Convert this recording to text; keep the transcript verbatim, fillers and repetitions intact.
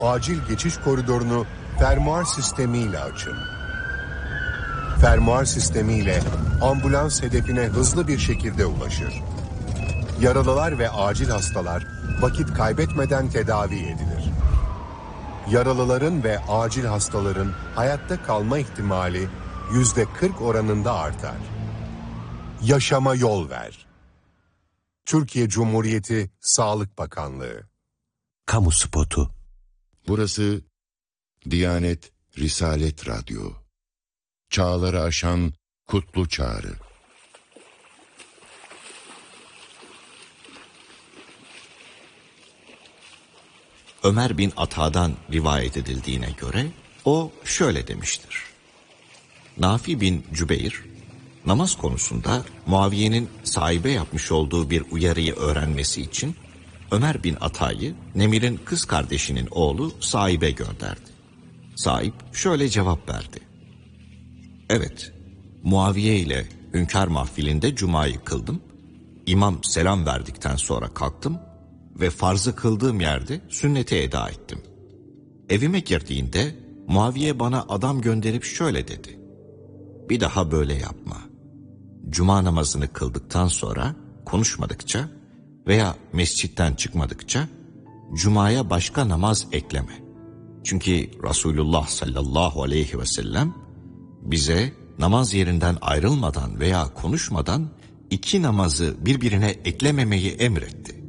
acil geçiş koridorunu fermuar sistemiyle açın. Fermuar sistemiyle ambulans hedefine hızlı bir şekilde ulaşır. Yaralılar ve acil hastalar vakit kaybetmeden tedavi edilir. Yaralıların ve acil hastaların hayatta kalma ihtimali yüzde kırk oranında artar. Yaşama yol ver. Türkiye Cumhuriyeti Sağlık Bakanlığı. Kamu spotu. Burası Diyanet Risalet Radyo. Çağları aşan kutlu çağrı. Ömer bin Ata'dan rivayet edildiğine göre o şöyle demiştir. Nafi bin Cübeyr, namaz konusunda Muaviye'nin sahibe yapmış olduğu bir uyarıyı öğrenmesi için Ömer bin Ata'yı Nemir'in kız kardeşinin oğlu sahibe gönderdi. Sahip şöyle cevap verdi. Evet, Muaviye ile hünkâr mahfilinde cumayı kıldım. İmam selam verdikten sonra kalktım ve farzı kıldığım yerde sünneti eda ettim. Evime girdiğinde Muaviye bana adam gönderip şöyle dedi. Bir daha böyle yapma. Cuma namazını kıldıktan sonra konuşmadıkça veya mescitten çıkmadıkça Cuma'ya başka namaz ekleme. Çünkü Resulullah sallallahu aleyhi ve sellem bize namaz yerinden ayrılmadan veya konuşmadan iki namazı birbirine eklememeyi emretti.